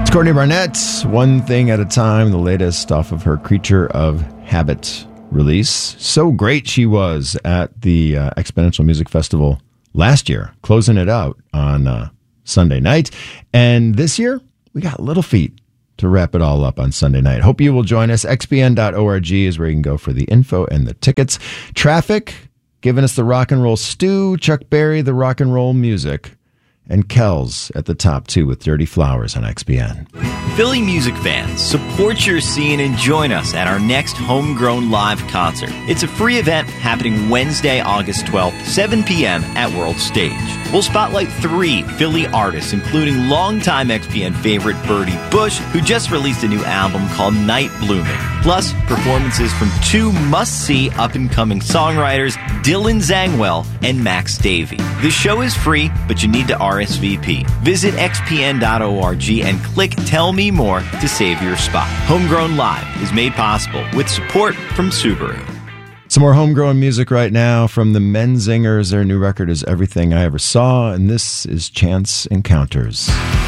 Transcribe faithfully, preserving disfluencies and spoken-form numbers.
Courtney Barnett, One Thing at a Time, the latest off of her Creature of Habit release. So great she was at the uh, Exponential Music Festival last year, closing it out on uh, Sunday night. And this year, we got Little Feat to wrap it all up on Sunday night. Hope you will join us. X P N dot org is where you can go for the info and the tickets. Traffic, giving us the rock and roll stew. Chuck Berry, the rock and roll music. And Kells at the top, too, with Dirty Flowers on X P N. Philly music fans, support your scene and join us at our next Homegrown Live concert. It's a free event happening Wednesday, August twelfth, seven p.m. at World Stage. We'll spotlight three Philly artists, including longtime X P N favorite Birdie Bush, who just released a new album called Night Blooming. Plus, performances from two must-see up-and-coming songwriters, Dylan Zangwell and Max Davey. The show is free, but you need to R S V P. Visit X P N dot org and click Tell Me More to save your spot. Homegrown Live is made possible with support from Subaru. Some more homegrown music right now from the Menzingers. Their new record is Everything I Ever Saw, and this is Chance Encounters.